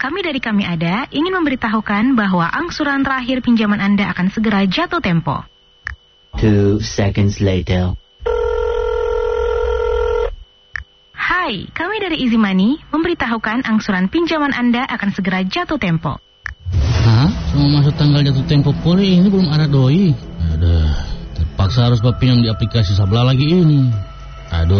kami dari Kami Ada ingin memberitahukan bahwa angsuran terakhir pinjaman Anda akan segera jatuh tempo. 2 seconds later. Hai, kami dari Easy Money memberitahukan angsuran pinjaman Anda akan segera jatuh tempo. Hah? Semua masuk tanggal jatuh tempo poli ini belum ada doi. Aduh, terpaksa harus papinang di aplikasi Sabla lagi ini. Aduh.